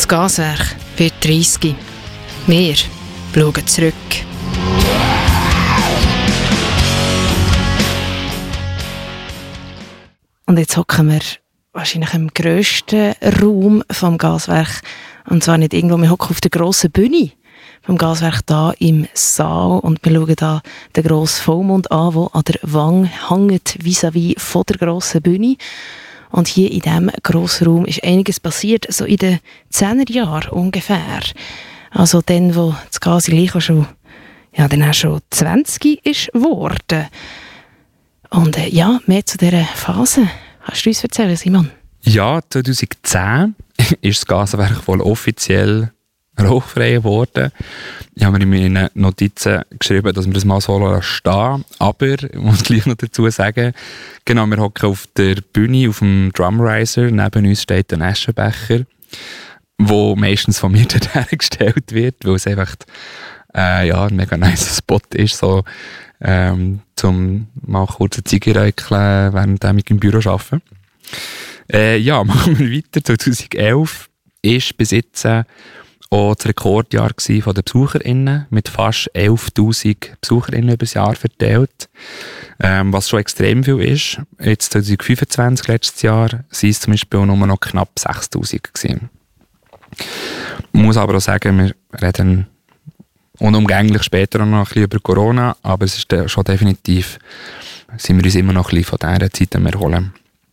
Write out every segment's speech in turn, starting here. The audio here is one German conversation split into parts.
Das Gaswerk wird 30. Wir schauen zurück. Und jetzt hocken wir wahrscheinlich im grössten Raum vom Gaswerk. Und zwar nicht irgendwo, wir hocken auf der grossen Bühne vom Gaswerk hier im Saal. Und wir schauen hier den grossen Vollmond an, der an der Wange hängt, vis-à-vis von der grossen Bühne. Und hier in diesem grossen Raum ist einiges passiert, so in den 10er Jahren ungefähr. Also dann, wo das Gas gleich schon 20 ist geworden. Und mehr zu dieser Phase. Kannst du uns erzählen, Simon? Ja, 2010 ist das Gaswerk wohl offiziell rauchfrei geworden. Ich habe mir in meinen Notizen geschrieben, dass wir das mal so stehen. Aber ich muss gleich noch dazu sagen, genau, wir hocken auf der Bühne, auf dem Drumriser. Neben uns steht ein Aschenbecher, der meistens von mir hergestellt wird, weil es einfach ein mega nice Spot ist, so, zum mal kurz eine Ziege räucheln, während ich im Büro arbeite. Machen wir weiter. 2011 ist bis jetzt auch das Rekordjahr von den BesucherInnen, mit fast 11'000 BesucherInnen über das Jahr verteilt. Was schon extrem viel ist. Jetzt 2025, letztes Jahr, waren es zum Beispiel auch nur noch knapp 6'000 gewesen. Ich muss aber auch sagen, wir reden unumgänglich später noch ein bisschen über Corona, aber es ist schon definitiv, sind wir uns immer noch ein bisschen von dieser Zeit am Erholen.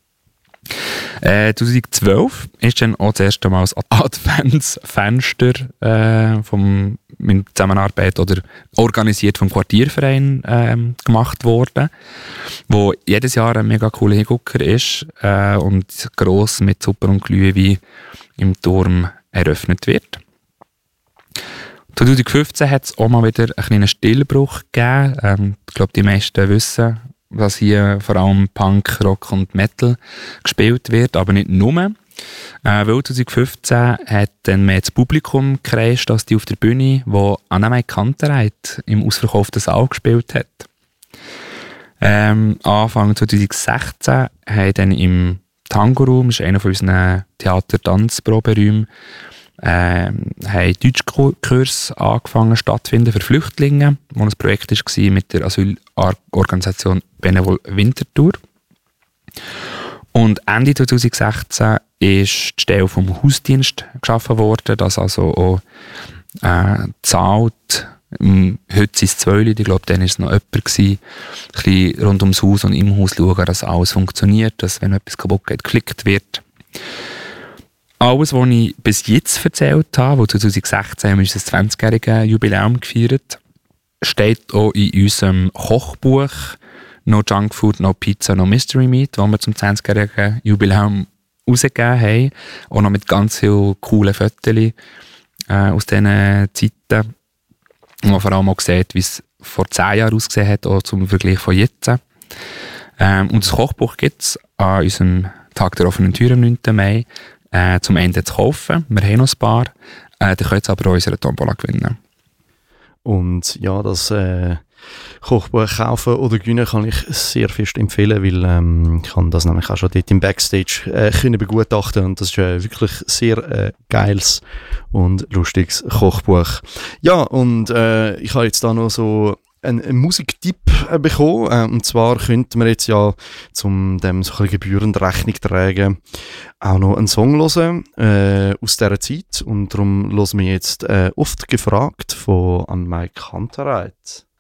2012 ist dann auch das erste Mal das Adventsfenster mit Zusammenarbeit oder organisiert vom Quartierverein gemacht worden, wo jedes Jahr ein mega cooler Hingucker ist und gross mit Suppe und Glühwein im Turm eröffnet wird. 2015 hat es auch mal wieder einen kleinen Stillbruch gegeben. Ich glaube, die meisten wissen, dass hier vor allem Punk, Rock und Metal gespielt wird, aber nicht nur. Weil 2015 hat dann mehr das Publikum gekreist, als die auf der Bühne, wo Annemai Kantereit im ausverkauften Saal gespielt hat. Anfang 2016 haben dann im Tango-Raum, das ist einer von unseren Theater-Tanzproberäumen, haben Deutschkurse angefangen stattfinden für Flüchtlinge, wo ein Projekt war mit der Asylorganisation Benevol Winterthur. Und Ende 2016 ist die Stelle vom Hausdienst geschaffen worden, das also auch zahlt. Heute sind es 2 Leute, ich glaube, dann war es noch jemand, ein bisschen rund ums Haus und im Haus schauen, dass alles funktioniert, dass, wenn etwas kaputt geht, geklickt wird. Alles, was ich bis jetzt erzählt habe, wo 2016 haben wir unser 20-jähriges Jubiläum gefeiert, steht auch in unserem Kochbuch «No Junk Food, No Pizza, No Mystery Meat», das wir zum 20-jährigen Jubiläum rausgegeben haben. Auch noch mit ganz vielen coolen Fotos aus diesen Zeiten, wo man vor allem auch sieht, wie es vor 10 Jahren ausgesehen hat, auch zum Vergleich von jetzt. Und das Kochbuch gibt es an unserem Tag der offenen Tür am 9. Mai zum Ende zu kaufen. Wir haben noch ein paar. Ihr könnt es aber auch unsere Tombola gewinnen. Und ja, das Kochbuch kaufen oder gewinnen kann ich sehr fest empfehlen, weil ich kann das nämlich auch schon dort im Backstage können begutachten und das ist wirklich sehr geiles und lustiges Kochbuch. Ja, und ich habe jetzt da noch so einen Musiktipp bekommen. Und zwar könnten wir jetzt ja, um dem so ein bisschen gebührend Rechnung tragen, auch noch einen Song hören aus dieser Zeit. Und darum hören wir jetzt «Oft gefragt» von Annemai Kantereit.